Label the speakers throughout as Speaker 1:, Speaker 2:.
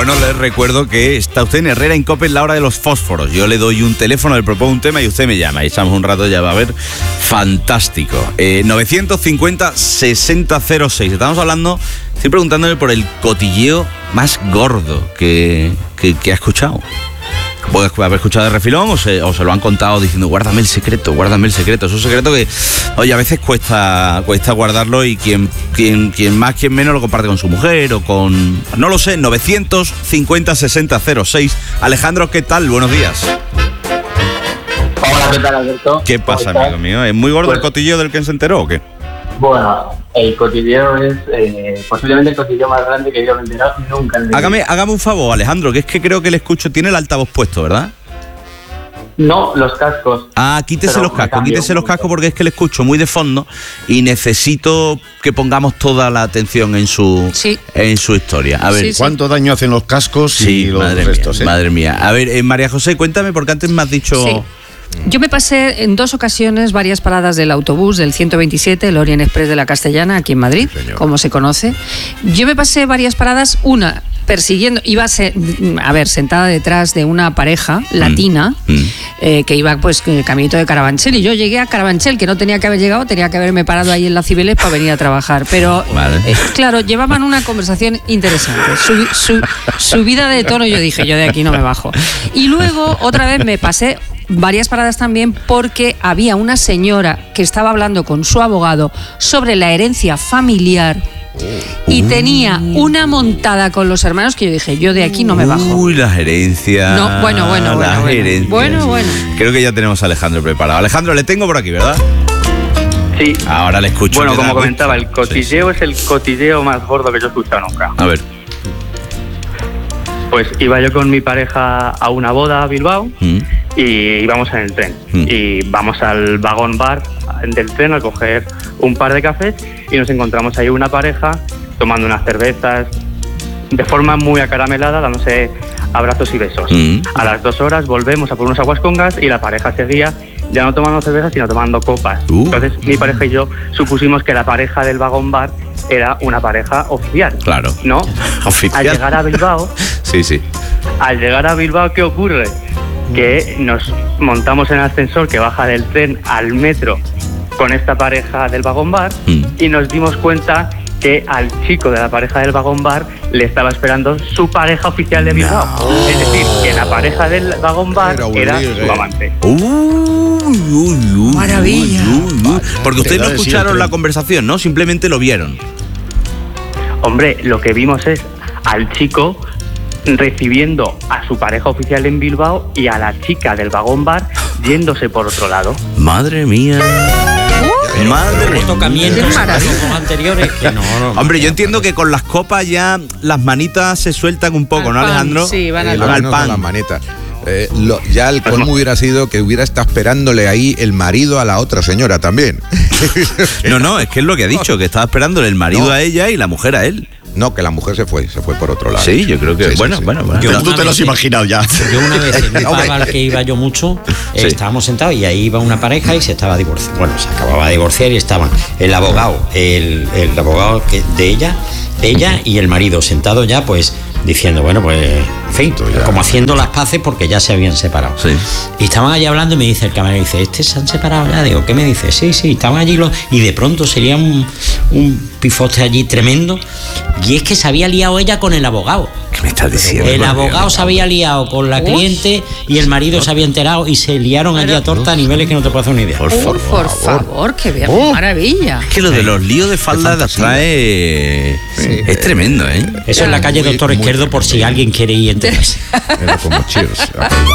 Speaker 1: Bueno, les recuerdo que está usted en Herrera Incope en la hora de los fósforos. Yo le doy un teléfono, le propongo un tema y usted me llama. Y echamos un rato, ya va a ver. Fantástico. 950-6006. Estamos hablando, estoy preguntándole por el cotilleo más gordo que ha escuchado. Puede haber escuchado de refilón o se lo han contado diciendo guárdame el secreto. Es un secreto que, oye, a veces cuesta guardarlo y quien más, quien menos lo comparte con su mujer o con... No lo sé, 950-6006. Alejandro, ¿qué tal? Buenos días.
Speaker 2: Hola, ¿qué tal, Alberto?
Speaker 1: ¿Qué pasa, amigo mío? ¿Es muy gordo el cotilleo del que se enteró o qué?
Speaker 2: Bueno, el cotilleo es posiblemente el cotilleo más grande que yo me he enterado nunca en mi vida.
Speaker 1: Hágame un favor, Alejandro, que es que creo que le escucho. Tiene el altavoz puesto, ¿verdad?
Speaker 2: No, los cascos.
Speaker 1: Quítese los cascos porque es que le escucho muy de fondo y necesito que pongamos toda la atención en su historia. A ver,
Speaker 3: ¿cuánto daño hacen los cascos y los restos?
Speaker 1: Madre mía. A ver, María José, cuéntame, porque antes me has dicho...
Speaker 4: Sí. Yo me pasé en 2 ocasiones varias paradas del autobús del 127, el Orient Express de la Castellana, aquí en Madrid, como se conoce. Yo me pasé varias paradas, una persiguiendo, iba sentada detrás de una pareja latina que iba pues caminito de Carabanchel, y yo llegué a Carabanchel, que no tenía que haber llegado, tenía que haberme parado ahí en la Cibeles para venir a trabajar, pero claro, llevaban una conversación interesante, subida de tono, yo dije, yo de aquí no me bajo. Y luego otra vez me pasé varias paradas también porque había una señora que estaba hablando con su abogado sobre la herencia familiar y tenía una montada con los hermanos que yo dije, yo de aquí no me bajo.
Speaker 1: Uy, las herencias.
Speaker 4: No, bueno.
Speaker 1: Creo que ya tenemos a Alejandro preparado. Alejandro, le tengo por aquí, ¿verdad?
Speaker 2: Sí.
Speaker 1: Ahora le escucho.
Speaker 2: Bueno, como comentaba, el cotilleo es el cotilleo más gordo que yo he escuchado nunca.
Speaker 1: A ver.
Speaker 2: Pues iba yo con mi pareja a una boda a Bilbao y íbamos en el tren. Y vamos al vagón bar del tren a coger un par de cafés y nos encontramos ahí una pareja tomando unas cervezas de forma muy acaramelada, dándose abrazos y besos. A las 2 horas volvemos a por unos aguas con gas y la pareja seguía ya no tomando cervezas sino tomando copas. Entonces mi pareja y yo supusimos que la pareja del vagón bar era una pareja oficial.
Speaker 1: Claro.
Speaker 2: ¿No?
Speaker 1: Oficial.
Speaker 2: Al llegar a Bilbao...
Speaker 1: Sí.
Speaker 2: Al llegar a Bilbao, ¿qué ocurre? Que nos montamos en el ascensor que baja del tren al metro con esta pareja del vagón bar y nos dimos cuenta que al chico de la pareja del vagón bar le estaba esperando su pareja oficial de Bilbao. No. Es decir, que la pareja del vagón bar era su amante.
Speaker 4: Maravilla.
Speaker 1: Porque ustedes no escucharon la conversación, ¿no? Simplemente lo vieron.
Speaker 2: Hombre, lo que vimos es al chico recibiendo a su pareja oficial en Bilbao y a la chica del vagón bar yéndose por otro lado.
Speaker 1: Madre mía. Madre
Speaker 5: tocamientos anteriores que no.
Speaker 1: Hombre, yo entiendo que con las copas ya las manitas se sueltan un poco, ¿no, Alejandro?
Speaker 4: Sí, van al
Speaker 3: pan. Las manitas. Ya el colmo hubiera sido que hubiera estado esperándole ahí el marido a la otra señora también.
Speaker 1: No, es que es lo que ha dicho, que estaba esperándole el marido a ella y la mujer a él.
Speaker 3: No, que la mujer se fue por otro lado.
Speaker 1: Sí, yo creo que...
Speaker 3: Sí,
Speaker 1: bueno.
Speaker 3: Tú te lo has imaginado ya.
Speaker 5: Yo una vez en un pub al que iba yo mucho, estábamos sentados y ahí iba una pareja y se estaba divorciando. Bueno, se acababa de divorciar y estaban el abogado de ella y el marido sentados ya, pues, diciendo, bueno, pues, en fin, como haciendo las paces porque ya se habían separado.
Speaker 1: Sí.
Speaker 5: Y estaban allí hablando y me dice el camarero, dice, se han separado ya. Digo, ¿qué me dice? Sí, estaban allí y de pronto sería un pifote allí tremendo. Y es que se había liado ella con el abogado.
Speaker 1: ¿Qué me estás diciendo?
Speaker 5: El abogado se había liado con la cliente y el marido se había enterado y se liaron allí a torta a niveles que no te puedo hacer una idea.
Speaker 4: Por favor, que vean, maravilla.
Speaker 1: Es que lo de los líos de falda trae... Es tremendo, ¿eh?
Speaker 5: Eso es la calle Doctor Izquierdo por si alguien quiere ir a enterarse.
Speaker 3: Era como Cheers.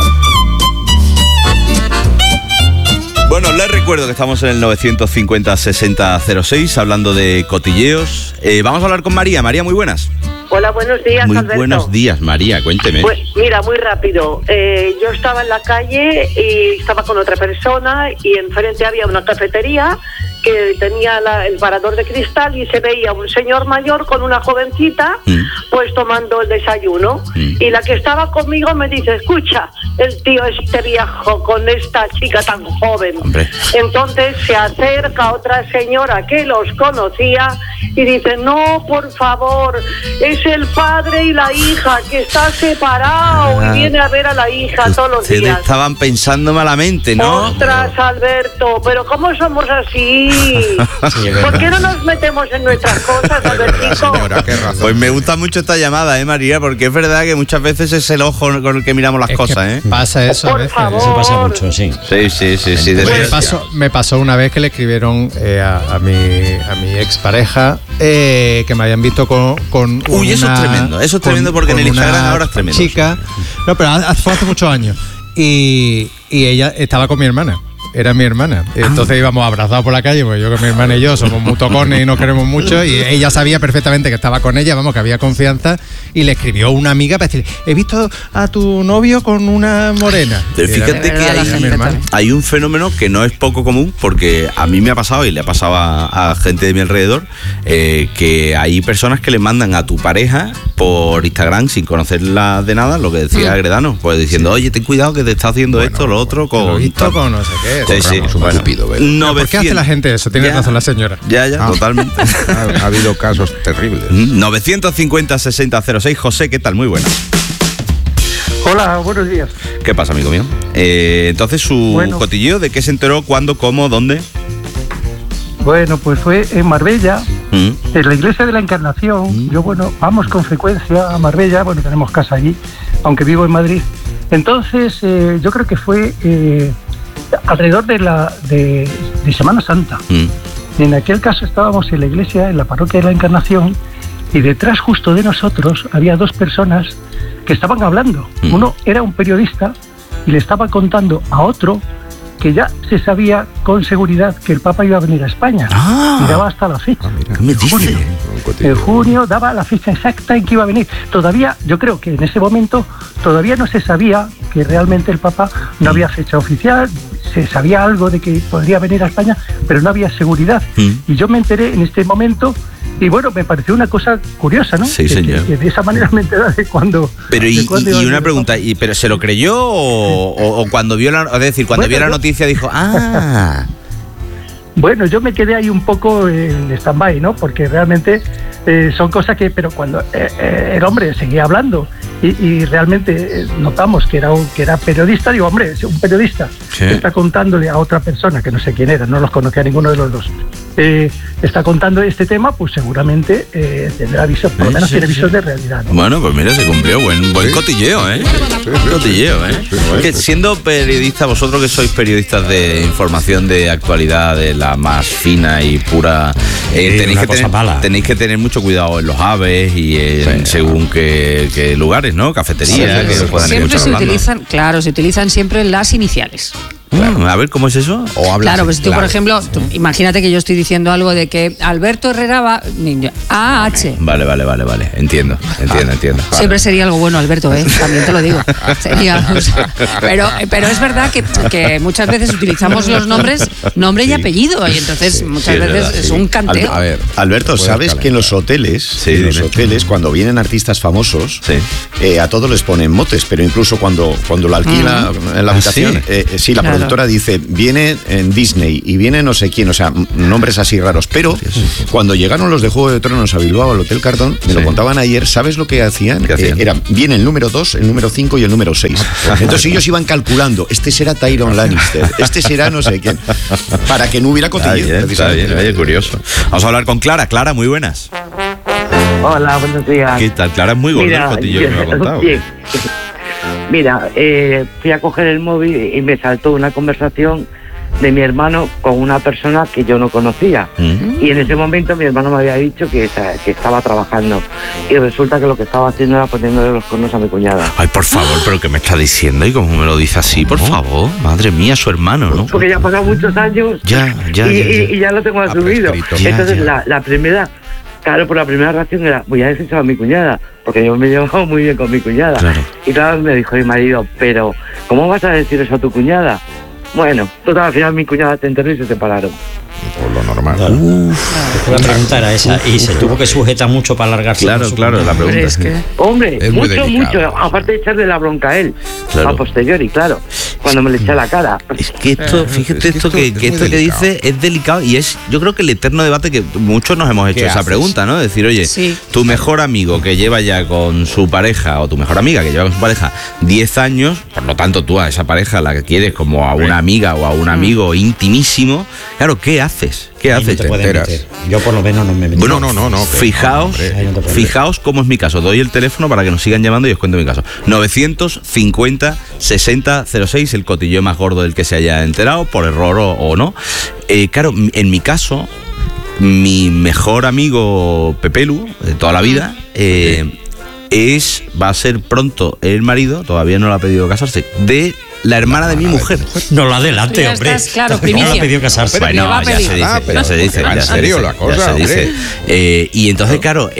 Speaker 1: Bueno, les recuerdo que estamos en el 950-6006 hablando de cotilleos. Vamos a hablar con María. María, muy buenas.
Speaker 6: Hola, buenos días,
Speaker 1: Muy
Speaker 6: Alberto.
Speaker 1: buenos días, María, cuénteme.
Speaker 6: Pues mira, muy rápido. Yo estaba en la calle y estaba con otra persona y enfrente había una cafetería que tenía el parador de cristal y se veía un señor mayor con una jovencita pues tomando el desayuno y la que estaba conmigo me dice, escucha, el tío este viejo con esta chica tan joven.
Speaker 1: Hombre.
Speaker 6: Entonces se acerca otra señora que los conocía y dice, no, por favor, es el padre y la hija que está separado y viene a ver a la hija todos los días.
Speaker 1: Ustedes estaban pensando malamente, ¿no?
Speaker 6: Ostras, Alberto, pero ¿cómo somos así? ¿Por qué no nos metemos en nuestras cosas, Albertico?
Speaker 3: Señora, qué razón.
Speaker 1: Pues me gusta mucho esta llamada, María, porque es verdad que muchas veces es el ojo con el que miramos las cosas,
Speaker 7: Pasa eso a
Speaker 6: Por
Speaker 7: veces.
Speaker 6: favor.
Speaker 5: Eso pasa mucho, sí.
Speaker 1: Sí.
Speaker 7: Me pasó una vez que le escribieron a mi expareja que me habían visto con
Speaker 1: Uy, eso es tremendo. Eso es tremendo porque en el Instagram ahora es tremendo.
Speaker 7: Chica. No, pero fue hace muchos años. Y ella estaba con mi hermana. Era mi hermana. Entonces íbamos abrazados por la calle, pues yo con mi hermana y yo somos muy tocones y nos queremos mucho. Y ella sabía perfectamente que estaba con ella, vamos, que había confianza. Y le escribió una amiga para decirle, he visto a tu novio con una morena.
Speaker 1: Pero fíjate que hay un fenómeno que no es poco común, porque a mí me ha pasado y le ha pasado a gente de mi alrededor, que hay personas que le mandan a tu pareja por Instagram sin conocerla de nada, lo que decía Gredano, pues diciendo, oye, ten cuidado que te está haciendo esto, lo otro,
Speaker 7: Lo he visto con no sé qué.
Speaker 1: Sí.
Speaker 3: Bueno,
Speaker 7: ¿por qué hace la gente eso? Tiene razón la señora.
Speaker 1: Ya, totalmente.
Speaker 3: Ha habido casos terribles.
Speaker 1: 950-6006. José, ¿qué tal? Muy buenas.
Speaker 8: Hola, buenos días.
Speaker 1: ¿Qué pasa, amigo mío? Entonces, cotilleo, ¿de qué se enteró? ¿Cuándo? ¿Cómo? ¿Dónde?
Speaker 8: Bueno, pues fue en Marbella, en la iglesia de la Encarnación. Yo, vamos con frecuencia a Marbella, tenemos casa allí, aunque vivo en Madrid. Entonces, yo creo que fue alrededor de Semana Santa. En aquel caso estábamos en la iglesia, en la parroquia de la Encarnación, y detrás justo de nosotros había dos personas que estaban hablando. Uno era un periodista y le estaba contando a otro que ya se sabía con seguridad que el Papa iba a venir a España. Y daba hasta la fecha.
Speaker 1: ¿Qué me dice?
Speaker 8: En junio daba la fecha exacta en que iba a venir. Todavía, yo creo que en ese momento todavía no se sabía que realmente el Papa no había fecha oficial. Se sabía algo de que podría venir a España, pero no había seguridad. Y yo me enteré en este momento y me pareció una cosa curiosa, ¿no?
Speaker 1: Sí, señor.
Speaker 8: Que de esa manera me enteré de cuando...
Speaker 1: Pero y una pregunta, ¿pero se lo creyó o cuando vio la, vio la noticia dijo,
Speaker 8: Bueno, yo me quedé ahí un poco en stand-by, ¿no? Porque realmente son cosas que... Pero cuando el hombre seguía hablando y realmente notamos que era periodista, digo, hombre, es un periodista que está contándole a otra persona, que no sé quién era, no los conocía a ninguno de los dos, está contando este tema, pues seguramente tendrá visos, por lo menos tiene visos de realidad, ¿no?
Speaker 1: Bueno, pues mira, se cumplió, buen cotilleo, cotilleo, Que siendo periodista, vosotros que sois periodistas de información de actualidad, de la más fina y pura, tenéis que tener mucho cuidado en los aves y en según qué lugares, ¿no? Cafeterías, que
Speaker 4: siempre se utilizan, se utilizan siempre las iniciales.
Speaker 1: A ver, ¿cómo es eso?
Speaker 4: Claro, pues tú, por ejemplo, imagínate que yo estoy diciendo algo de que Alberto Herrera va... AH.
Speaker 1: Vale. Entiendo.
Speaker 4: Siempre sería algo bueno, Alberto, también te lo digo. Sería, pero es verdad que muchas veces utilizamos los nombres, nombre y apellido, y entonces muchas veces es un canteo.
Speaker 9: A ver, Alberto, ¿sabes que en los hoteles, cuando vienen artistas famosos, a todos les ponen motes, pero incluso cuando la alquila en la habitación, la productora dice, viene en Disney y viene no sé quién, o sea, nombres así raros, pero cuando llegaron los de Juego de Tronos a Bilbao, al Hotel Cardón, me lo contaban ayer, ¿sabes lo que hacían? Viene el número 2, el número 5 y el número 6. Entonces ellos iban calculando, este será Tyrion Lannister, este será no sé quién, para que no hubiera cotilleo.
Speaker 1: Está bien, oye, curioso. Vamos a hablar con Clara. Clara, muy buenas.
Speaker 10: Hola, buenos días.
Speaker 1: ¿Qué tal? Clara es muy gordo el cotillo que me ha contado.
Speaker 10: Mira, fui a coger el móvil y me saltó una conversación de mi hermano con una persona que yo no conocía. Y en ese momento mi hermano me había dicho que estaba trabajando. Y resulta que lo que estaba haciendo era poniéndole los cuernos a mi cuñada.
Speaker 1: Ay, por favor, ¿pero qué me está diciendo? ¿Y cómo me lo dice así? Por favor, madre mía, su hermano, ¿no?
Speaker 10: Porque ya ha pasado muchos años y ya lo tengo asumido. Entonces la primera... Claro, por la primera reacción era, voy a decir a mi cuñada, porque yo me he llevado muy bien con mi cuñada. Claro. Y claro, me dijo mi marido, pero ¿cómo vas a decir eso a tu cuñada? Bueno, total, al final mi cuñada se enteró y se separaron.
Speaker 3: Por lo normal.
Speaker 5: La pregunta era esa, y se tuvo que sujetar mucho para alargarse.
Speaker 1: Claro, la pregunta.
Speaker 10: Hombre, mucho, aparte de echarle la bronca a él. a posteriori, claro, cuando me le eché a la cara.
Speaker 1: Es que esto, fíjate esto que dice es delicado y es, yo creo que el eterno debate que muchos nos hemos hecho esa pregunta, ¿no? Decir, oye, tu mejor amigo que lleva ya con su pareja, o tu mejor amiga que lleva con su pareja 10 años, por lo tanto tú a esa pareja la que quieres como a una amiga o a un amigo intimísimo, claro, ¿qué haces? ¿Qué haces?
Speaker 5: No te enteras. Yo por lo menos no me meto.
Speaker 1: Bueno, no. Fijaos cómo es mi caso. Doy el teléfono para que nos sigan llamando y os cuento mi caso. 950 60 06, el cotilleo más gordo del que se haya enterado, por error o no. Claro, en mi caso, mi mejor amigo Pepelu, de toda la vida, va a ser pronto el marido, todavía no le ha pedido casarse, de la hermana de mi mujer.
Speaker 5: No lo adelante, hombre.
Speaker 4: Claro, primicia.
Speaker 5: No le ha pedido casarse.
Speaker 1: Bueno, ya se dice.
Speaker 3: ¿En serio la cosa?
Speaker 1: Y entonces, claro,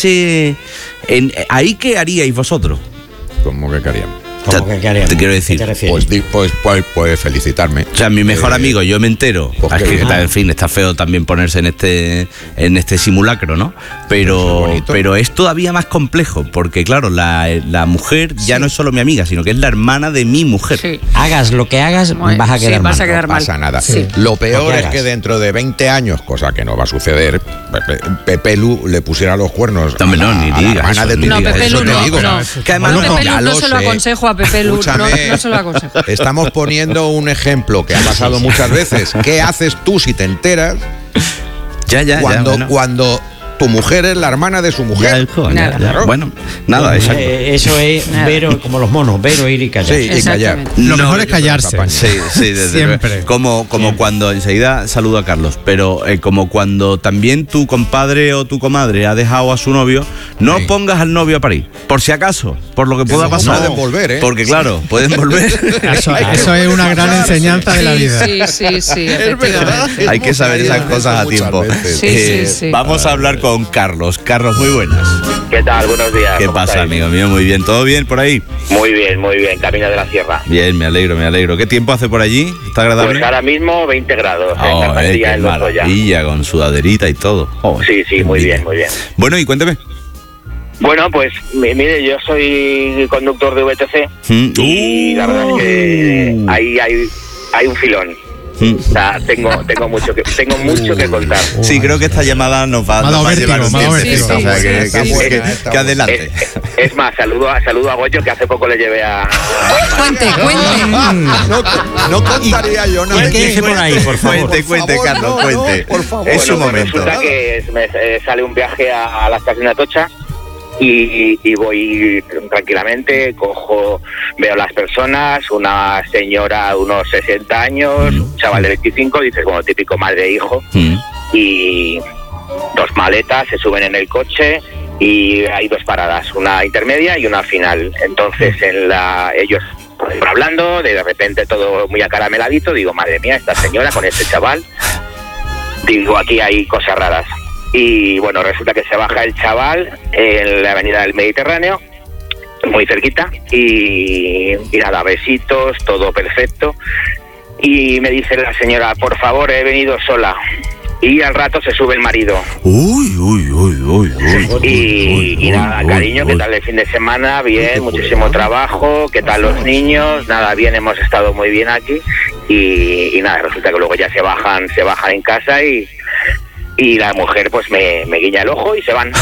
Speaker 1: ¿ahí qué haríais vosotros?
Speaker 3: ¿Cómo que queríamos?
Speaker 1: Te quiero decir,
Speaker 3: pues felicitarme.
Speaker 1: O sea, mi mejor amigo, yo me entero. Es que, en fin, está feo también ponerse en este simulacro, ¿no? Pero es todavía más complejo, porque claro, la mujer ya no es solo mi amiga, sino que es la hermana de mi mujer.
Speaker 5: Sí. Hagas lo que hagas, vas a quedar mal.
Speaker 3: No pasa nada. Sí. Lo peor es que dentro de 20 años, cosa que no va a suceder, Pepelu le pusiera los cuernos a la hermana de tu amiga.
Speaker 4: Pepelu
Speaker 3: Eso te digo.
Speaker 4: Que además Pepelu no se lo aconsejo a Pepelu, no se lo aconsejo.
Speaker 3: Estamos poniendo un ejemplo que ha pasado muchas veces. ¿Qué haces tú si te enteras? Cuando tu mujer es la hermana de su mujer.
Speaker 1: Bueno, nada, exacto.
Speaker 5: Eso es ver como los monos, ver, oír y callar.
Speaker 3: Sí, y callar.
Speaker 7: Lo mejor es callarse.
Speaker 1: Sí, siempre. Como cuando, enseguida saludo a Carlos, pero como cuando también tu compadre o tu comadre ha dejado a su novio, no pongas al novio a parir, por si acaso, por lo que pueda pasar.
Speaker 3: Pueden volver, ¿eh?
Speaker 1: Porque claro, pueden volver.
Speaker 7: Eso es una gran enseñanza de la vida.
Speaker 4: Sí, efectivamente.
Speaker 1: Hay que saber esas cosas a tiempo. Vamos a hablar con Carlos. Carlos, muy buenas.
Speaker 11: ¿Qué tal? Buenos días.
Speaker 1: ¿Qué pasa, amigo mío? Muy bien. ¿Todo bien por ahí?
Speaker 11: Muy bien. Camino de la Sierra.
Speaker 1: Bien, me alegro. ¿Qué tiempo hace por allí? ¿Está agradable?
Speaker 11: Pues ahora mismo 20 grados.
Speaker 1: Qué maravilla, con sudaderita y todo.
Speaker 11: Sí, muy bien.
Speaker 1: Bueno, y cuénteme.
Speaker 11: Bueno, pues mire, yo soy conductor de VTC y la verdad es que ahí hay un filón. O sea, tengo mucho que contar.
Speaker 1: Sí, creo que esta llamada nos va a llevar un tiempo. O sea, que adelante.
Speaker 11: Es más, saludo a Goyo, que hace poco le llevé a...
Speaker 4: Cuente.
Speaker 3: No contaría yo nada.
Speaker 5: Empiece por ahí, por favor.
Speaker 1: Cuente, Carlos, cuente.
Speaker 3: Por favor.
Speaker 11: Es su momento. Resulta que me sale un viaje a la estación de Atocha. Y voy tranquilamente, veo las personas, una señora de unos 60 años, un chaval de 25, dices, bueno, típico madre e hijo, y 2 maletas, se suben en el coche y hay 2 paradas, una intermedia y una final. Entonces ellos hablando, de repente todo muy acarameladito, digo, madre mía, esta señora con este chaval, digo, aquí hay cosas raras. Y bueno, resulta que se baja el chaval en la avenida del Mediterráneo, muy cerquita, y nada, besitos, todo perfecto. Y me dice la señora, por favor, he venido sola. Y al rato se sube el marido. Y nada, cariño, ¿qué tal el fin de semana? Bien, muchísimo trabajo. ¿Qué tal los niños? Nada, bien, hemos estado muy bien aquí. Y nada, resulta que luego ya se bajan en casa y la mujer pues me guiña el ojo y se van.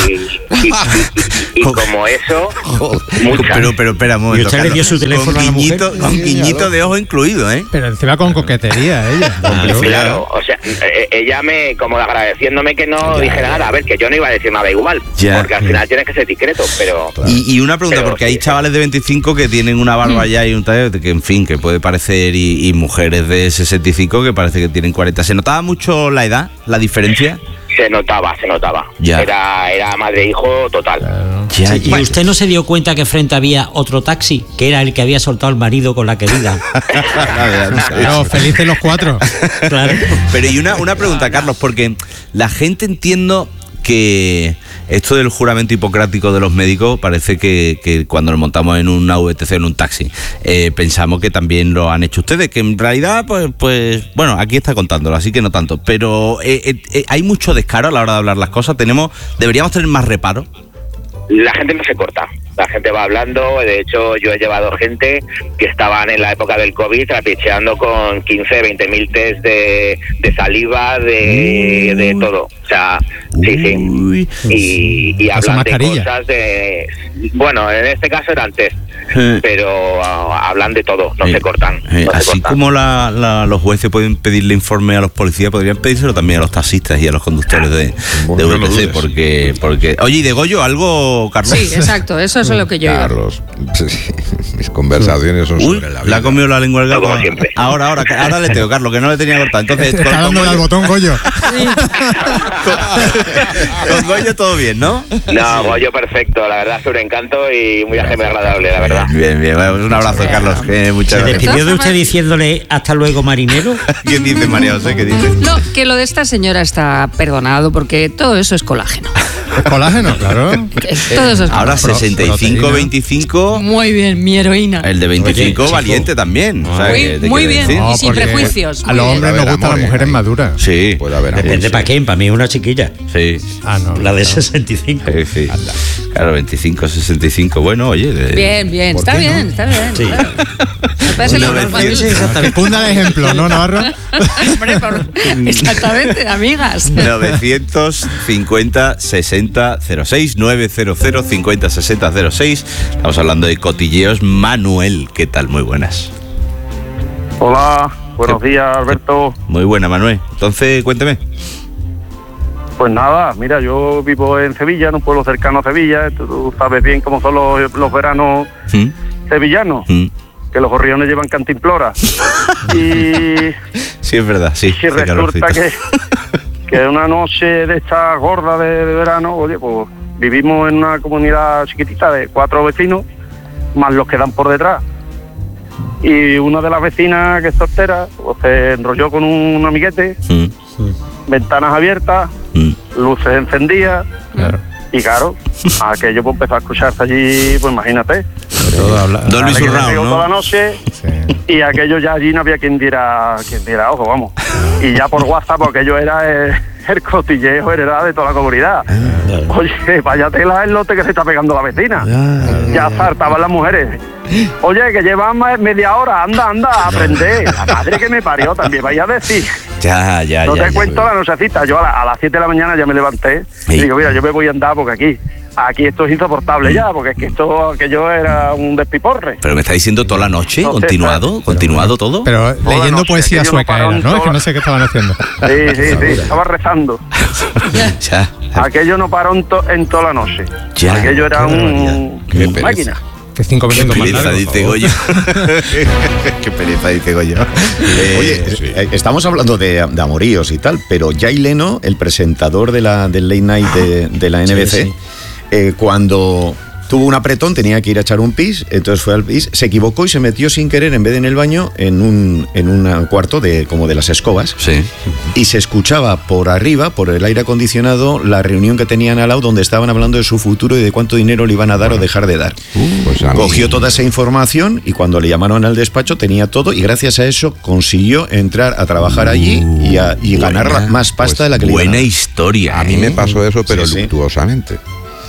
Speaker 11: Y como eso, muchas.
Speaker 1: Pero espera un momento,
Speaker 5: Carlos, le dio su teléfono
Speaker 1: con guiñito de ojo incluido, ¿eh?
Speaker 7: Pero encima con coquetería ella.
Speaker 11: Claro, o sea, ella como agradeciéndome que no dijera nada. A ver, que yo no iba a decir nada igual, porque al final tienes que ser discreto, pero...
Speaker 1: Y una pregunta, porque hay chavales de 25 que tienen una barba ya y un tallo que, en fin, que puede parecer, y mujeres de 65 que parece que tienen 40. ¿Se notaba mucho la edad, la diferencia?
Speaker 11: Se notaba. Ya. Era madre e hijo total.
Speaker 5: ¿Y usted no se dio cuenta que frente había otro taxi, que era el que había soltado el marido con la querida?
Speaker 7: Pero felices los 4.
Speaker 5: Claro.
Speaker 1: Pero y una pregunta, Carlos, porque la gente, entiendo que esto del juramento hipocrático de los médicos parece que cuando nos montamos en una VTC, en un taxi, pensamos que también lo han hecho ustedes, que en realidad pues bueno, aquí está contándolo, así que no tanto, pero hay mucho descaro a la hora de hablar las cosas. Deberíamos tener más reparo.
Speaker 11: la gente no se corta. La gente va hablando. De hecho, yo he llevado gente que estaban en la época del COVID trapicheando con 15, 20 mil test de saliva, de todo. O sea, sí. Y hablan de cosas de... Bueno, en este caso eran test. Pero hablan de todo, no se cortan.
Speaker 1: Así como los jueces pueden pedirle informe a los policías, podrían pedírselo también a los taxistas y a los conductores de VTC, porque... Oye, ¿y de Goyo algo, Carlos?
Speaker 4: Sí, exacto, eso es lo que yo
Speaker 3: Carlos, mis conversaciones son sobre la vida.
Speaker 1: Le ha comido la lengua al gato. Ahora le tengo, Carlos, que no le tenía cortado. Entonces,
Speaker 7: está dándole al botón, Goyo.
Speaker 1: Con Goyo todo bien, ¿no?
Speaker 11: No, Goyo perfecto, la verdad es un encanto y muy agradable, la verdad.
Speaker 1: Bien, un abrazo, Carlos, que muchas gracias.
Speaker 5: ¿Se despidió de usted diciéndole hasta luego, marinero?
Speaker 1: ¿Quién dice, María José? ¿Qué dice?
Speaker 4: No, que lo de esta señora está perdonado porque todo eso es colágeno.
Speaker 7: ¿Es colágeno? Claro.
Speaker 4: Todo eso es colágeno.
Speaker 1: Ahora 65, 25.
Speaker 4: Muy bien, mi heroína.
Speaker 1: El de 25, oye, valiente también. O sea,
Speaker 4: muy bien, no, y sin prejuicios.
Speaker 7: A los hombres nos gustan las mujeres maduras.
Speaker 1: Sí.
Speaker 3: Puede haber.
Speaker 5: Depende para quién, para mí una chiquilla.
Speaker 1: Sí.
Speaker 5: La de 65.
Speaker 1: Sí. Claro, 25, 65. Bueno, oye.
Speaker 4: Bien. Está bien. Sí. Me parece
Speaker 7: que funda el ejemplo, ¿no, Navarro?
Speaker 4: Exactamente, amigas.
Speaker 1: 950 60 06 900 50 60 06. Estamos hablando de cotilleos. Manuel, ¿qué tal? Muy buenas.
Speaker 12: Hola, buenos días, Alberto.
Speaker 1: Muy buena, Manuel. Entonces, cuénteme.
Speaker 12: Pues nada, mira, yo vivo en Sevilla, en un pueblo cercano a Sevilla. Tú sabes bien cómo son los veranos sevillanos, que los gorriones llevan cantimplora. Y
Speaker 1: sí, es verdad, sí.
Speaker 12: Y resulta que una noche de esta gorda de verano, oye, pues vivimos en una comunidad chiquitita de 4 vecinos, más los que dan por detrás. Y una de las vecinas, que es soltera, pues se enrolló con un amiguete, ventanas abiertas, luces encendidas, y claro, aquello pues empezó a escucharse allí, pues imagínate.
Speaker 1: Don Luis Urrao, ¿no?
Speaker 12: Toda la noche, y aquello ya allí no había quien diera ojo, vamos. Y ya por WhatsApp, porque aquello era el cotilleo heredado de toda la comunidad. Oye, vaya tela el lote que se está pegando la vecina. Ya saltaban las mujeres. Oye, que llevan media hora, anda, aprende. La madre que me parió también, vaya a decir. No te cuento la nochecita. Yo a las 7 de la mañana ya me levanté y digo, mira, yo me voy a andar porque aquí esto es insoportable ya, porque es que aquello era un despiporre.
Speaker 1: Pero me está diciendo toda la noche, continuado todo.
Speaker 7: Pero leyendo poesía sueca era, ¿no? Es que no sé qué estaban haciendo.
Speaker 12: Sí, estaba rezando. Aquello no paró en toda la noche. Aquello era una máquina.
Speaker 7: Que 5 minutos más largo,
Speaker 1: dice Goyo. Qué pereza, dice Goyo.
Speaker 9: Oye, estamos hablando de amoríos y tal, pero Jay Leno, el presentador del Late Night de la NBC, cuando tuvo un apretón, tenía que ir a echar un pis, entonces fue al pis, se equivocó y se metió sin querer, en vez de en el baño, en un cuarto como de las escobas.
Speaker 1: Sí.
Speaker 9: Y se escuchaba por arriba, por el aire acondicionado, la reunión que tenían al lado, donde estaban hablando de su futuro y de cuánto dinero le iban a dar o dejar de dar.
Speaker 3: Pues
Speaker 9: cogió toda esa información y cuando le llamaron al despacho tenía todo, y gracias a eso consiguió entrar a trabajar allí y ganar más pasta de la que le iban a dar.
Speaker 1: Buena historia.
Speaker 3: A mí me pasó eso, pero luctuosamente.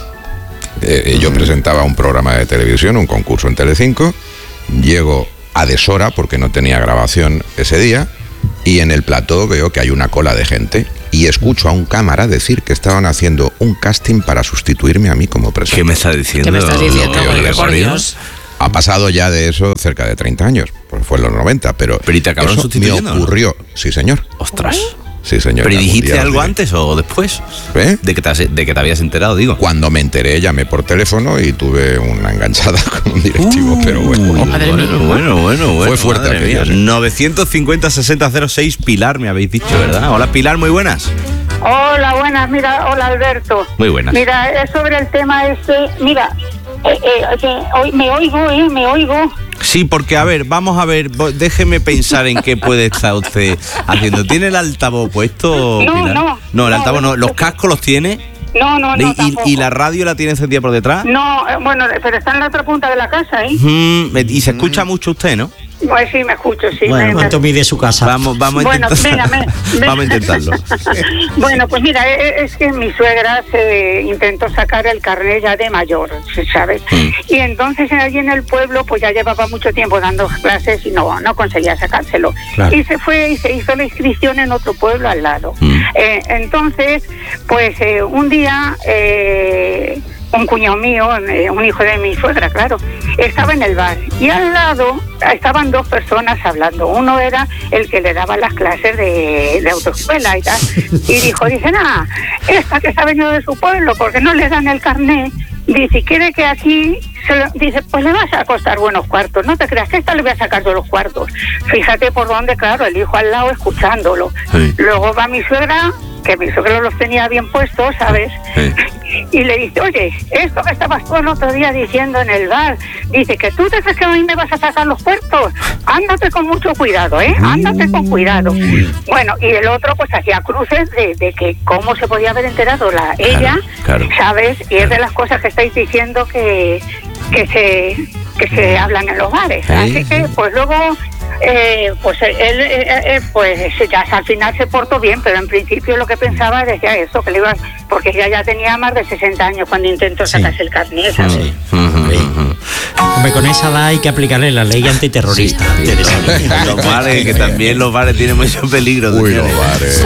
Speaker 3: Yo presentaba un programa de televisión, un concurso en Telecinco, llego a deshora porque no tenía grabación ese día, y en el plató veo que hay una cola de gente y escucho a un cámara decir que estaban haciendo un casting para sustituirme a mí como presentador.
Speaker 1: ¿Qué me estás diciendo?
Speaker 4: ¿Qué me estás diciendo? Por Dios.
Speaker 3: Ha pasado ya de eso cerca de 30 años, pues fue en los 90, pero
Speaker 1: ¿y te acabaron sustituyendo?
Speaker 3: Me ocurrió, ¿no? Sí, señor.
Speaker 1: ¡Ostras!
Speaker 3: Sí, señor.
Speaker 1: ¿Pero dijiste algo antes o después?
Speaker 3: De
Speaker 1: que te habías enterado, digo.
Speaker 3: Cuando me enteré, llamé por teléfono y tuve una enganchada con un directivo, pero bueno.
Speaker 1: Bueno.
Speaker 3: Fue fuerte aquello.
Speaker 1: 950 60 06, Pilar, me habéis dicho, ¿verdad? Hola, Pilar, muy buenas.
Speaker 13: Hola, buenas. Mira, hola, Alberto.
Speaker 1: Muy buenas.
Speaker 13: Mira, es sobre el tema mira, me oigo.
Speaker 1: Sí, porque, a ver, vamos a ver, déjeme pensar en qué puede estar usted haciendo. ¿Tiene el altavoz puesto, Pilar? No, el altavoz no. ¿Los cascos los tiene?
Speaker 13: No.
Speaker 1: ¿Y la radio la tiene encendida por detrás?
Speaker 13: No, bueno, pero está en la otra punta de la casa, ¿eh?
Speaker 1: Y se escucha mucho usted, ¿no?
Speaker 13: Pues sí, me escucho, sí.
Speaker 5: Bueno, ¿cuánto mide su casa?
Speaker 1: Vamos a
Speaker 13: bueno,
Speaker 1: vamos a intentarlo.
Speaker 13: Bueno, pues mira, es que mi suegra se intentó sacar el carnet ya de mayor, ¿sabes? Y entonces allí en el pueblo, pues ya llevaba mucho tiempo dando clases y no conseguía sacárselo. Claro. Y se fue y se hizo la inscripción en otro pueblo al lado. Entonces, pues un día... un cuñado mío, un hijo de mi suegra, claro, estaba en el bar y al lado estaban dos personas hablando. Uno era el que le daba las clases de autoescuela y tal, y dice, esta que se ha venido de su pueblo, porque no le dan el carnet, dice, quiere que aquí, dice, pues le vas a costar buenos cuartos, no te creas que esta le voy a sacar yo los cuartos. Fíjate por dónde, claro, el hijo al lado escuchándolo. Sí. Luego va mi suegra, que mi suegro los tenía bien puestos, ¿sabes? Sí. Y le dice, oye, esto que estabas tú el otro día diciendo en el bar, dice que tú te crees que a mí me vas a sacar los puertos. Ándate con mucho cuidado, ándate con cuidado. Bueno, y el otro pues hacía cruces de que cómo se podía haber enterado ella, ¿sabes? Y es de las cosas que estáis diciendo que se hablan en los bares. Así que pues luego... pues él pues ya al final se portó bien, pero en principio lo que pensaba decía eso, que le iba, porque ya tenía más de 60 años cuando intentó sacarse el carnet, ¿sabes?
Speaker 5: Hombre, con esa edad hay que aplicarle la ley antiterrorista.
Speaker 1: Los bares, que también los bares tienen mucho peligro.
Speaker 3: Uy, los bares.